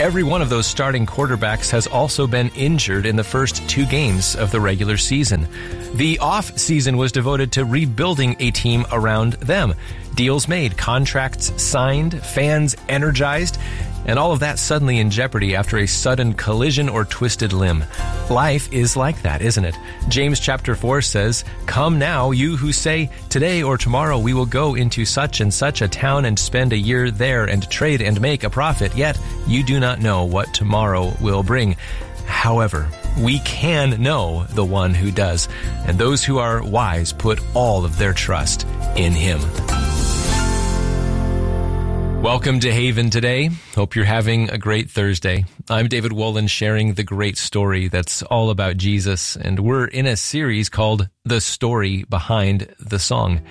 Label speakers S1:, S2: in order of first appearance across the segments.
S1: Every one of those starting quarterbacks has also been injured in the first 2 games of the regular season. The off season was devoted to rebuilding a team around them. Deals made, contracts signed, fans energized, and all of that suddenly in jeopardy after a sudden collision or twisted limb. Life is like that, isn't it? James chapter 4 says, "Come now, you who say, today or tomorrow we will go into such and such a town and spend a year there and trade and make a profit, yet you do not know what tomorrow will bring. However, we can know the one who does, and those who are wise put all of their trust in him." Welcome to Haven today. Hope you're having a great Thursday. I'm David Wolin, sharing the great story that's all about Jesus, and we're in a series called The Story Behind the Song.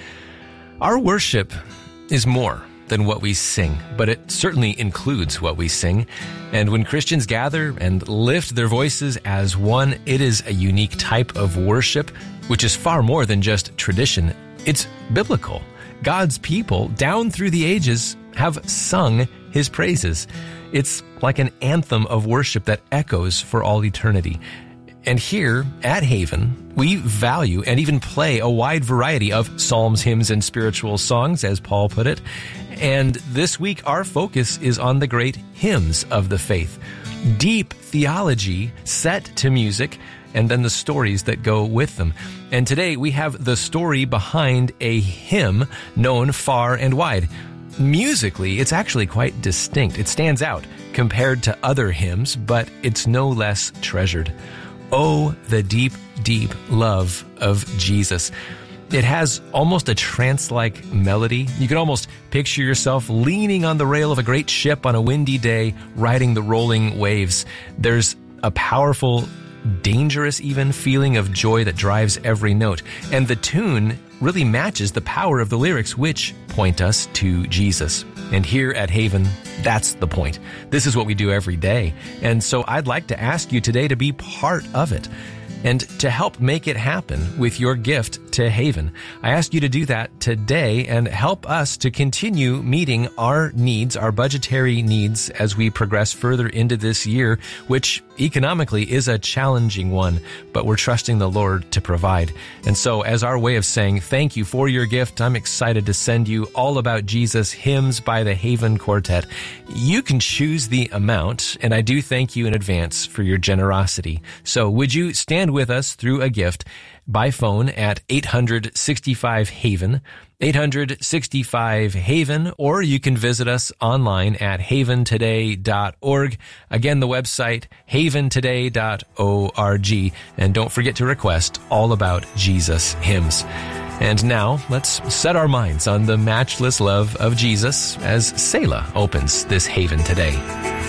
S1: Our worship is more than what we sing, but it certainly includes what we sing. And when Christians gather and lift their voices as one, it is a unique type of worship, which is far more than just tradition. It's biblical. God's people, down through the ages, have sung his praises. It's like an anthem of worship that echoes for all eternity. And here at Haven, we value and even play a wide variety of psalms, hymns, and spiritual songs, as Paul put it. And this week, our focus is on the great hymns of the faith. Deep theology set to music, and then the stories that go with them. And today, we have the story behind a hymn known far and wide. Musically, it's actually quite distinct. It stands out compared to other hymns, but it's no less treasured. Oh, the deep, deep love of Jesus. It has almost a trance-like melody. You can almost picture yourself leaning on the rail of a great ship on a windy day, riding the rolling waves. There's a powerful, dangerous even feeling of joy that drives every note. And the tune really matches the power of the lyrics, which point us to Jesus. And here at Haven, that's the point. This is what we do every day. And so I'd like to ask you today to be part of it and to help make it happen with your gift to Haven. I ask you to do that today and help us to continue meeting our needs, our budgetary needs, as we progress further into this year, which economically is a challenging one, but we're trusting the Lord to provide. And so as our way of saying thank you for your gift, I'm excited to send you All About Jesus hymns by the Haven Quartet. You can choose the amount, and I do thank you in advance for your generosity. So would you stand with us through a gift by phone at 865-HAVEN, 865-HAVEN, or you can visit us online at haventoday.org. Again, the website, haventoday.org. And don't forget to request All About Jesus hymns. And now, let's set our minds on the matchless love of Jesus as Selah opens this Haven today.